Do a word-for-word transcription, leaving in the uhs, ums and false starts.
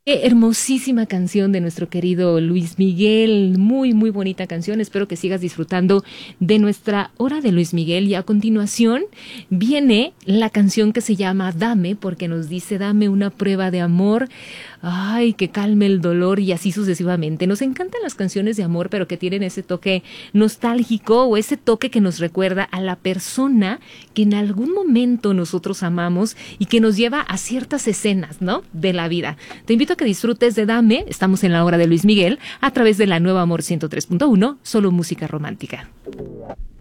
Qué hermosísima canción de nuestro querido Luis Miguel, muy muy bonita canción, espero que sigas disfrutando de nuestra hora de Luis Miguel y a continuación viene la canción que se llama Dame, porque nos dice dame una prueba de amor, ay, que calme el dolor y así sucesivamente. Nos encantan las canciones de amor, pero que tienen ese toque nostálgico o ese toque que nos recuerda a la persona que en algún momento nosotros amamos y que nos lleva a ciertas escenas, ¿no?, de la vida. Te invito a que disfrutes de Dame, estamos en la hora de Luis Miguel, a través de la Nueva Amor ciento tres punto uno, solo música romántica.